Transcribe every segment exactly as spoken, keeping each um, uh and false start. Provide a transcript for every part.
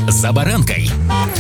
«За баранкой».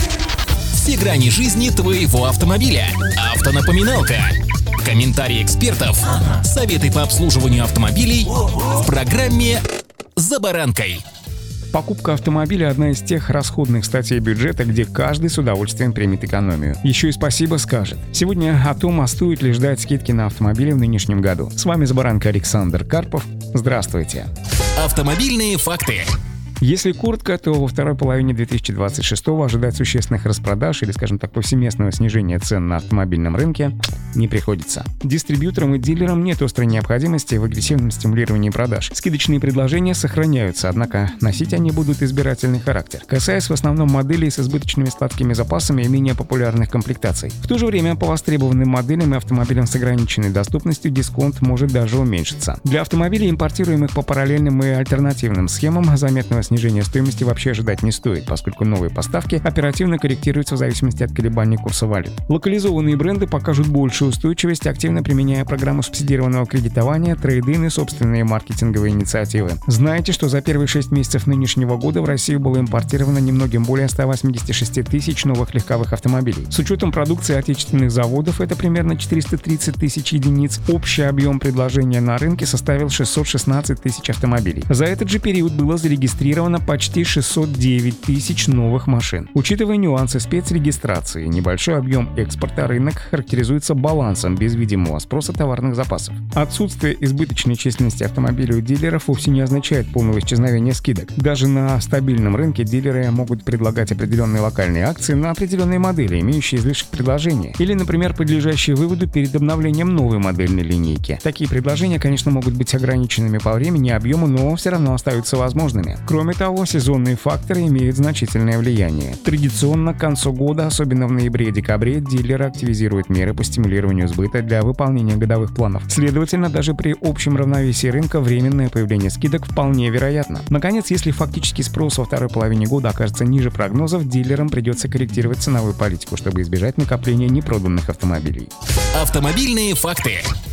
Все грани жизни твоего автомобиля. Автонапоминалка. Комментарии экспертов. Советы по обслуживанию автомобилей в программе «За баранкой». Покупка автомобиля – одна из тех расходных статей бюджета, где каждый с удовольствием примет экономию. Еще и спасибо скажет. Сегодня о том, а стоит ли ждать скидки на автомобили в нынешнем году. С вами «За баранкой» Александр Карпов. Здравствуйте. Автомобильные факты. Если коротко, то во второй половине две тысячи двадцать шестого ожидать существенных распродаж или, скажем так, повсеместного снижения цен на автомобильном рынке не приходится. Дистрибьюторам и дилерам нет острой необходимости в агрессивном стимулировании продаж. Скидочные предложения сохраняются, однако носить они будут избирательный характер, касаясь в основном моделей с избыточными складскими запасами и менее популярных комплектаций. В то же время по востребованным моделям и автомобилям с ограниченной доступностью дисконт может даже уменьшиться. Для автомобилей, импортируемых по параллельным и альтернативным схемам, заметного снижения стоимости вообще ожидать не стоит, поскольку новые поставки оперативно корректируются в зависимости от колебаний курса валют. Локализованные бренды покажут большую устойчивость, активно применяя программу субсидированного кредитования, трейд-ин и собственные маркетинговые инициативы. Знаете, что за первые шесть месяцев нынешнего года в Россию было импортировано немногим более ста восьмидесяти шести тысяч новых легковых автомобилей. С учетом продукции отечественных заводов это примерно четыреста тридцать тысяч единиц. Общий объем предложения на рынке составил шестьсот шестнадцать тысяч автомобилей. За этот же период было зарегистрировано почти шестьсот девять тысяч новых машин. Учитывая нюансы спецрегистрации, небольшой объем экспорта, рынок характеризуется балансом без видимого спроса товарных запасов. Отсутствие избыточной численности автомобилей у дилеров вовсе не означает полного исчезновения скидок. Даже на стабильном рынке дилеры могут предлагать определенные локальные акции на определенные модели, имеющие излишек предложения, или, например, подлежащие выводу перед обновлением новой модельной линейки. Такие предложения, конечно, могут быть ограниченными по времени и объему, но все равно остаются возможными. Кроме того, сезонные факторы имеют значительное влияние. Традиционно к концу года, особенно в ноябре и декабре, дилеры активизируют меры по стимулированию сбыта для выполнения годовых планов. Следовательно, даже при общем равновесии рынка временное появление скидок вполне вероятно. Наконец, если фактический спрос во второй половине года окажется ниже прогнозов, дилерам придется корректировать ценовую политику, чтобы избежать накопления непроданных автомобилей. Автомобильные факты.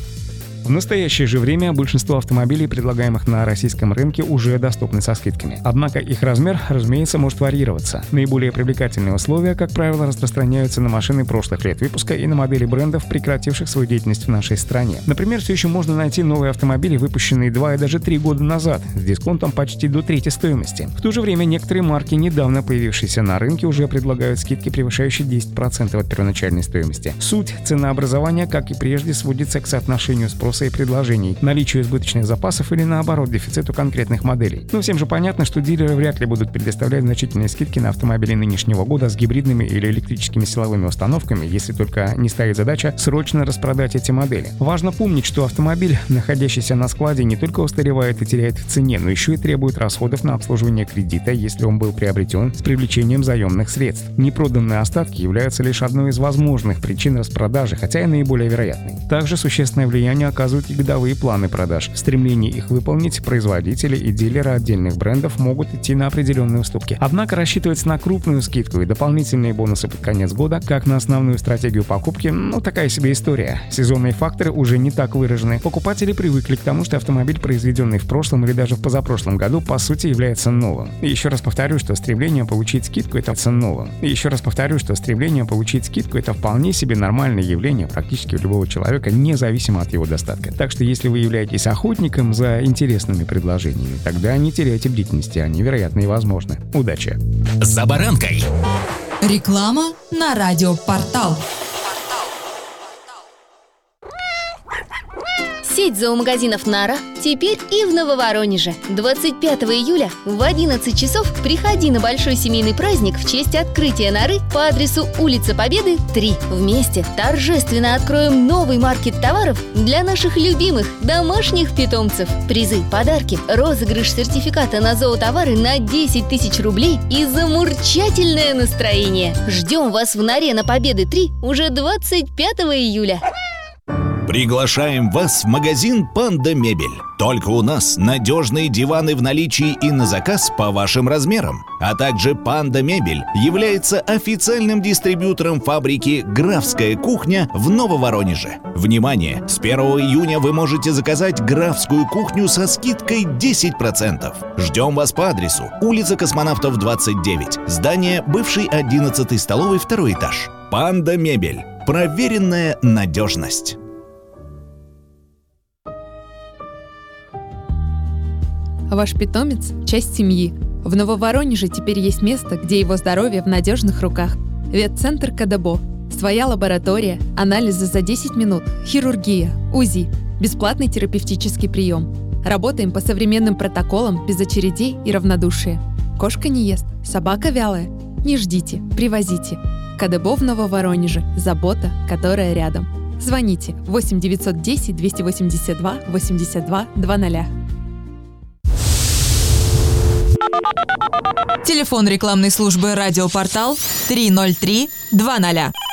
В настоящее же время большинство автомобилей, предлагаемых на российском рынке, уже доступны со скидками. Однако их размер, разумеется, может варьироваться. Наиболее привлекательные условия, как правило, распространяются на машины прошлых лет выпуска и на модели брендов, прекративших свою деятельность в нашей стране. Например, все еще можно найти новые автомобили, выпущенные два и даже три года назад, с дисконтом почти до трети стоимости. В то же время некоторые марки, недавно появившиеся на рынке, уже предлагают скидки, превышающие десять процентов от первоначальной стоимости. Суть ценообразования, как и прежде, сводится к соотношению спроса и предложений, наличию избыточных запасов или, наоборот, дефициту конкретных моделей. Но всем же понятно, что дилеры вряд ли будут предоставлять значительные скидки на автомобили нынешнего года с гибридными или электрическими силовыми установками, если только не стоит задача срочно распродать эти модели. Важно помнить, что автомобиль, находящийся на складе, не только устаревает и теряет в цене, но еще и требует расходов на обслуживание кредита, если он был приобретен с привлечением заемных средств. Непроданные остатки являются лишь одной из возможных причин распродажи, хотя и наиболее вероятной. Также существенное влияние оказывает и годовые планы продаж. В стремлении их выполнить производители и дилеры отдельных брендов могут идти на определенные уступки. Однако рассчитывать на крупную скидку и дополнительные бонусы под конец года, как на основную стратегию покупки, ну такая себе история. Сезонные факторы уже не так выражены. Покупатели привыкли к тому, что автомобиль, произведенный в прошлом или даже в позапрошлом году, по сути является новым. И еще раз повторю, что стремление получить скидку — это новым. И еще раз повторю, что стремление получить скидку — это вполне себе нормальное явление практически у любого человека, независимо от его достатка. Так что если вы являетесь охотником за интересными предложениями, тогда не теряйте бдительности, они вероятны и возможны. Удачи! «За баранкой». Реклама на радиопортал. Сеть зоомагазинов «Нара» теперь и в Нововоронеже. двадцать пятого июля в одиннадцать часов приходи на большой семейный праздник в честь открытия норы по адресу улица Победы, три. Вместе торжественно откроем новый маркет товаров для наших любимых домашних питомцев. Призы, подарки, розыгрыш сертификата на зоотовары на десять тысяч рублей и замурчательное настроение. Ждем вас в норе на Победы, три уже двадцать пятого июля. Приглашаем вас в магазин «Панда Мебель». Только у нас надежные диваны в наличии и на заказ по вашим размерам. А также «Панда Мебель» является официальным дистрибьютором фабрики «Графская кухня» в Нововоронеже. Внимание! С первого июня вы можете заказать «Графскую кухню» со скидкой десять процентов. Ждем вас по адресу: улица Космонавтов, двадцать девять, здание бывшей одиннадцатой столовой, второй этаж. «Панда Мебель». Проверенная надежность. Ваш питомец – часть семьи. В Нововоронеже теперь есть место, где его здоровье в надежных руках. Ветцентр КаДеБо. Своя лаборатория, анализы за десять минут, хирургия, УЗИ, бесплатный терапевтический прием. Работаем по современным протоколам без очередей и равнодушия. Кошка не ест, собака вялая. Не ждите, привозите. КаДеБо в Нововоронеже. Забота, которая рядом. Звоните восемь девятьсот десять двести восемьдесят два восемьдесят два двадцать. Телефон рекламной службы «Радиопортал» три ноль три два ноль.